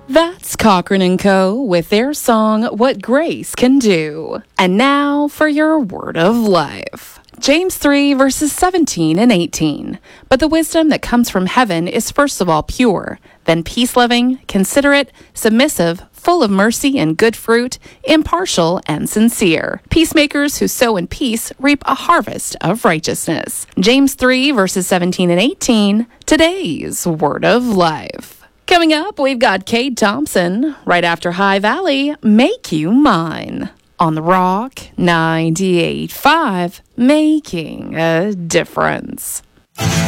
That's Cochran & Co. with their song, What Grace Can Do. And now for your word of life. James 3, verses 17 and 18. But the wisdom that comes from heaven is first of all pure, then peace-loving, considerate, submissive, full of mercy and good fruit, impartial and sincere. Peacemakers who sow in peace reap a harvest of righteousness. James 3, verses 17 and 18, today's word of life. Coming up, we've got Cade Thompson. Right after High Valley, Make You Mine. On the Rock 98.5, making a difference.